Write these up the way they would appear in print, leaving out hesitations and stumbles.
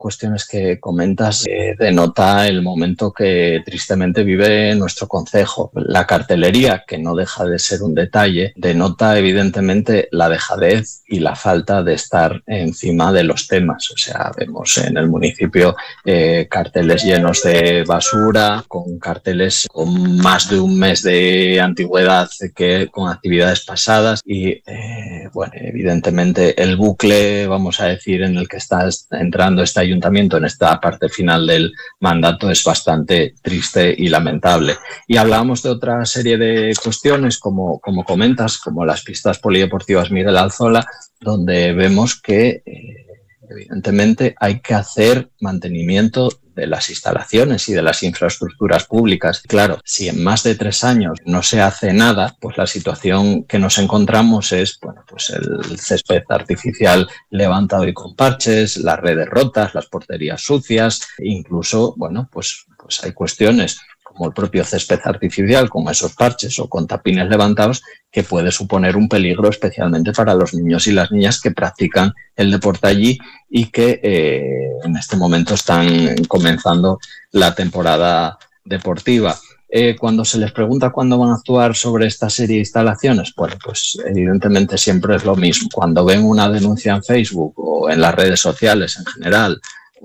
cuestiones que comentas denota el momento que tristemente vive nuestro concejo. La cartelería, que no deja de ser un detalle, denota evidentemente la dejadez y la falta de estar encima de los temas. O sea, vemos en el municipio carteles llenos de basura, con carteles con más de un mes de antigüedad que con actividades pasadas y, bueno, evidentemente el bucle, vamos a decir, en el que está entrando este ayuntamiento en esta parte final del mandato es bastante triste y lamentable. Y hablábamos de otra serie de cuestiones, como comentas, como las pistas polideportivas Miguel Alzola, donde vemos que evidentemente hay que hacer mantenimiento de las instalaciones y de las infraestructuras públicas. Claro, si en más de 3 años no se hace nada, pues la situación que nos encontramos es, bueno, pues el césped artificial levantado y con parches, las redes rotas, las porterías sucias, incluso, bueno, pues hay cuestiones como el propio césped artificial, con esos parches o con tapines levantados, que puede suponer un peligro especialmente para los niños y las niñas que practican el deporte allí y que en este momento están comenzando la temporada deportiva. Cuando se les pregunta cuándo van a actuar sobre esta serie de instalaciones, bueno, pues evidentemente siempre es lo mismo. Cuando ven una denuncia en Facebook o en las redes sociales en general,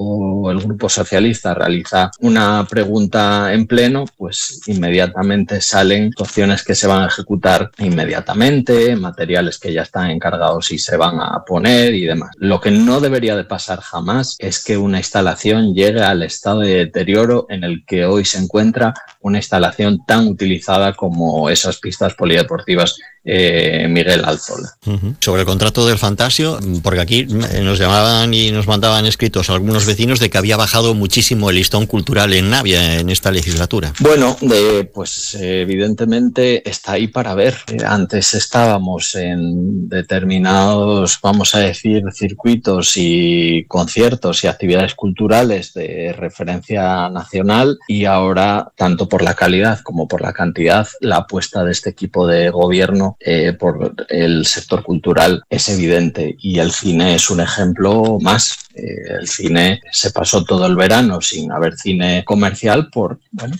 o el Grupo Socialista realiza una pregunta en pleno, pues inmediatamente salen opciones que se van a ejecutar inmediatamente, materiales que ya están encargados y se van a poner y demás. Lo que no debería de pasar jamás es que una instalación llegue al estado de deterioro en el que hoy se encuentra una instalación tan utilizada como esas pistas polideportivas Miguel Alzola. Sobre el contrato del Fantasio, porque aquí nos llamaban y nos mandaban escritos algunos vecinos de que había bajado muchísimo el listón cultural en Navia en esta legislatura. Bueno, pues evidentemente está ahí para ver. Antes estábamos en determinados, vamos a decir, circuitos y conciertos y actividades culturales de referencia nacional y ahora, tanto por la calidad como por la cantidad, la apuesta de este equipo de gobierno por el sector cultural es evidente y el cine es un ejemplo más. El cine se pasó todo el verano sin haber cine comercial por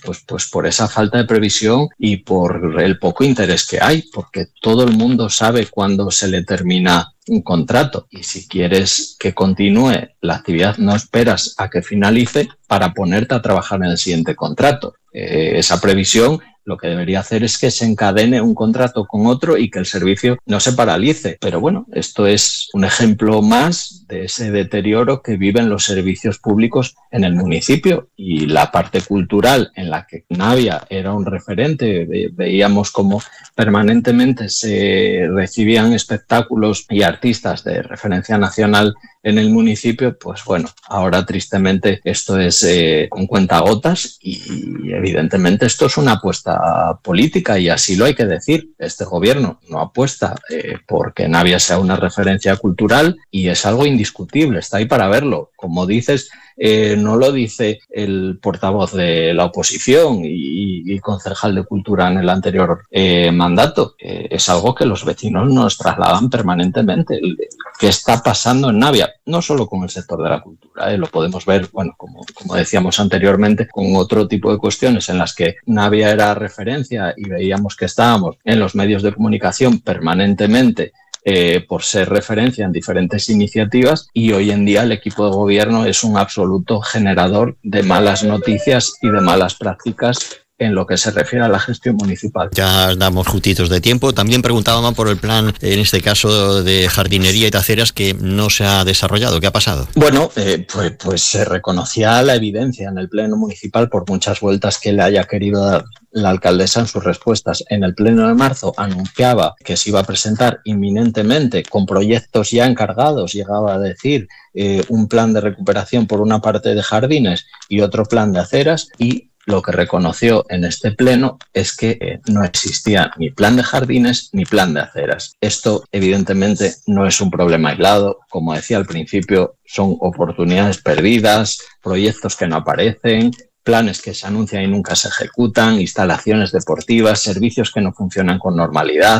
esa falta de previsión y por el poco interés que hay, porque todo el mundo sabe cuándo se le termina un contrato y si quieres que continúe la actividad no esperas a que finalice para ponerte a trabajar en el siguiente contrato. Esa previsión lo que debería hacer es que se encadene un contrato con otro y que el servicio no se paralice. Pero bueno, esto es un ejemplo más de ese deterioro que viven los servicios públicos en el municipio y la parte cultural en la que Navia era un referente. Veíamos como permanentemente se recibían espectáculos y artistas de referencia nacional en el municipio, pues bueno, ahora tristemente esto es con cuentagotas y evidentemente esto es una apuesta política y así lo hay que decir. Este gobierno no apuesta porque Navia sea una referencia cultural y es algo indiscutible, está ahí para verlo. Como dices, no lo dice el portavoz de la oposición y concejal de Cultura en el anterior mandato. Es algo que los vecinos nos trasladan permanentemente. ¿Qué está pasando en Navia? No solo con el sector de la cultura, lo podemos ver, bueno, como decíamos anteriormente, con otro tipo de cuestiones en las que Navia era referencia y veíamos que estábamos en los medios de comunicación permanentemente por ser referencia en diferentes iniciativas y hoy en día el equipo de gobierno es un absoluto generador de malas noticias y de malas prácticas en lo que se refiere a la gestión municipal. Ya damos juntitos de tiempo. También preguntábamos por el plan, en este caso, de jardinería y taceras que no se ha desarrollado. ¿Qué ha pasado? Bueno, pues se reconocía la evidencia en el pleno municipal por muchas vueltas que le haya querido dar la alcaldesa en sus respuestas. En el pleno de marzo anunciaba que se iba a presentar inminentemente con proyectos ya encargados, llegaba a decir, un plan de recuperación por una parte de jardines y otro plan de aceras y lo que reconoció en este pleno es que no existía ni plan de jardines ni plan de aceras. Esto evidentemente no es un problema aislado, como decía al principio, son oportunidades perdidas, proyectos que no aparecen, planes que se anuncian y nunca se ejecutan, instalaciones deportivas, servicios que no funcionan con normalidad.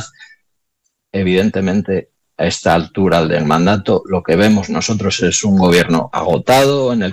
Evidentemente, a esta altura del mandato, lo que vemos nosotros es un gobierno agotado en el